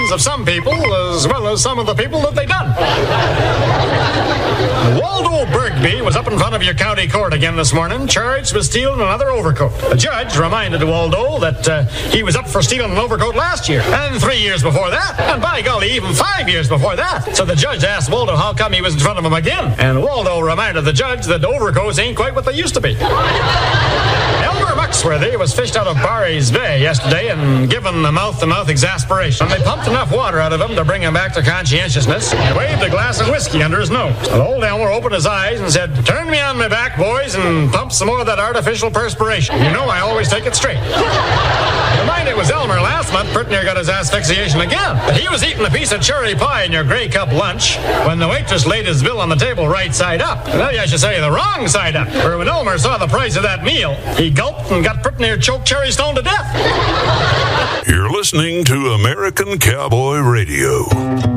minds of some people as well as some of the people that they done. Waldo Bergby was up in front of your county court again this morning, charged with stealing another overcoat. The judge reminded Waldo that he was up for stealing an overcoat last year, and 3 years before that, and by golly, even 5 years before that. So the judge asked Waldo how come he was in front of him again, and Waldo reminded the judge that overcoats ain't quite what they used to be. Elmer Muxworthy was fished out of Barry's Bay yesterday and given the mouth-to-mouth exasperation. And they pumped enough water out of him to bring him back to conscientiousness and waved a glass of whiskey under his nose. And old Elmer opened his eyes and said, "Turn me on my back, boys, and pump some more of that artificial perspiration. You know I always take it straight." Mind it was Elmer last month, pretty near got his asphyxiation again. But he was eating a piece of cherry pie in your Grey Cup lunch when the waitress laid his bill on the table right side up. Maybe I should say the wrong side up. For when Elmer saw the price of that meal, he gulped and got pretty near choked Cherry Stone to death. You're listening to American Cowboy Radio.